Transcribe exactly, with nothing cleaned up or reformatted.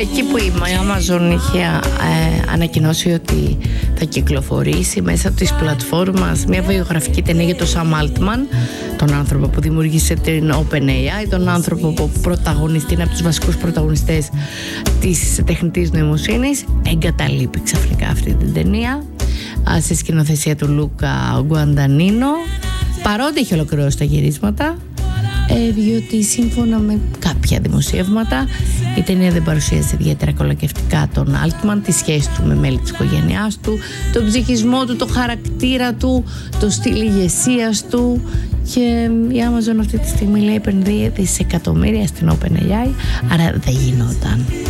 Εκεί που η Amazon είχε ε, ανακοινώσει ότι θα κυκλοφορήσει μέσα από τις πλατφόρμας μια βιογραφική ταινία για τον Sam Altman, τον άνθρωπο που δημιούργησε την OpenAI, τον άνθρωπο που πρωταγωνιστεί, είναι από τους βασικούς πρωταγωνιστές της τεχνητής νοημοσύνης, εγκαταλείπει ξαφνικά αυτή την ταινία σε σκηνοθεσία του Λούκα Γκουαντανίνο, παρότι έχει ολοκληρώσει τα γυρίσματα, ε, διότι σύμφωνα με κάποια δημοσιεύματα η ταινία δεν παρουσίασε ιδιαίτερα κολακευτικά τον Altman, τη σχέση του με μέλη της οικογένειάς του, τον ψυχισμό του, το χαρακτήρα του, το στυλ ηγεσίας του, και η Amazon αυτή τη στιγμή λέει επενδύει δισεκατομμύρια στην OpenAI, άρα δεν γινόταν.